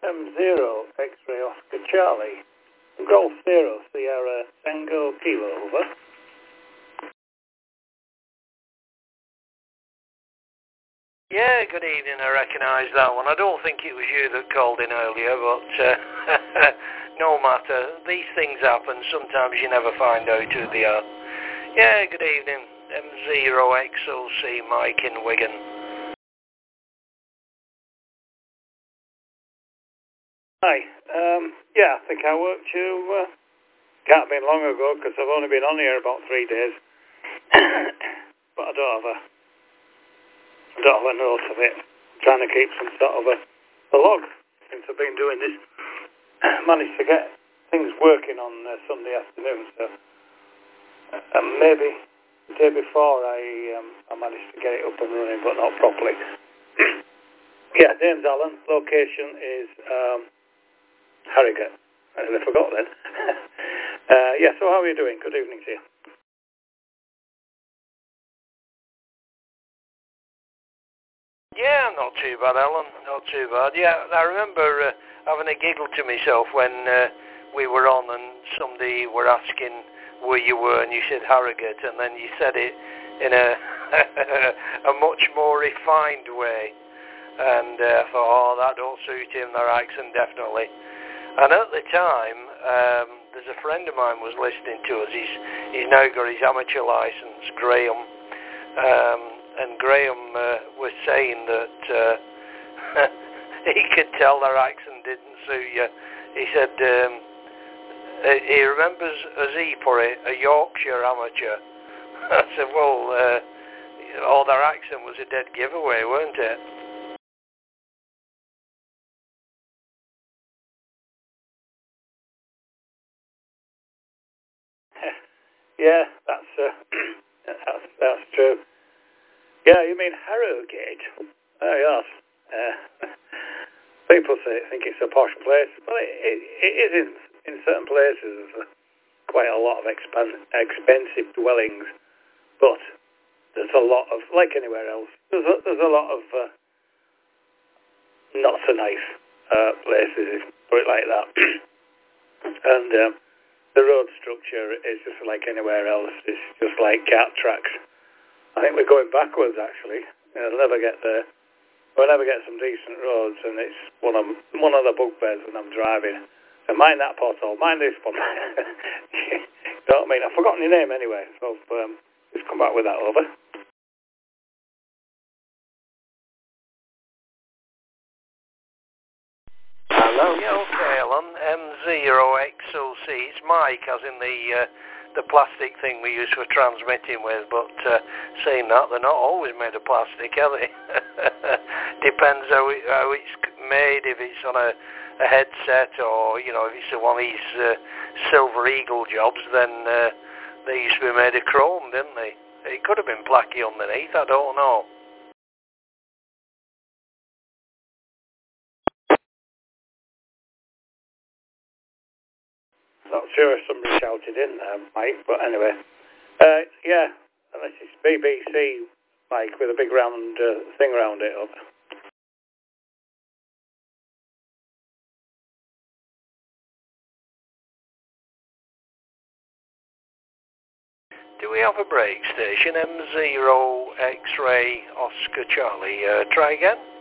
M0 X-ray Oscar Charlie. Golf 0 Sierra Tango Kilo, over. Yeah, good evening. I recognise that one. I don't think it was you that called in earlier, but no matter. These things happen. Sometimes you never find out who they are. Yeah, good evening. M0XOC Mike in Wigan. Hi. Yeah, I think I worked you. Can't have been long ago because I've only been on here about 3 days. But I don't have a note of it. I'm trying to keep some sort of a log since I've been doing this. Managed to get things working on Sunday afternoon, so maybe the day before I managed to get it up and running, but not properly. Yeah, name's Alan. Location is Harrogate. I forgot then. Yeah, so how are you doing? Good evening to you. Yeah, not too bad, Alan. Not too bad. Yeah, I remember having a giggle to myself when we were on and somebody were asking where you were and you said Harrogate, and then you said it in a a much more refined way. And I thought, oh, that don't suit him, their accent, definitely. And at the time, there's a friend of mine was listening to us. He's now got his amateur license, Graham. And Graham was saying that he could tell their accent didn't suit you. He said he remembers, as he put it, a Yorkshire amateur. I said, well, all their accent was a dead giveaway, weren't it? Yeah, that's true. Yeah, you mean Harrogate? Oh, yes. People think it's a posh place. Well, it is in certain places. There's quite a lot of expensive dwellings, but there's a lot of, like anywhere else, there's a lot of not so nice places, if you put it like that. And the road structure is just like anywhere else. It's just like cart tracks. I think we're going backwards, actually. We'll never get there. We'll never get some decent roads, and it's one of the bugbears when I'm driving. So mind that pothole, mind this one. You know what I mean? I've forgotten your name anyway, so just come back with that, over. Hello, yeah, okay, Alan. M0XOC. It's Mike, as in the plastic thing we use for transmitting with, but saying that, they're not always made of plastic, are they? Depends how it's made, if it's on a headset, or, you know, if it's one of these Silver Eagle jobs, then they used to be made of chrome, didn't they? It could have been placky underneath, I don't know. Not sure if somebody shouted in there, Mike, but anyway. Yeah, unless it's BBC, Mike, with a big round thing around it, over. Do we have a break station? M0 X-ray Oscar Charlie. Try again.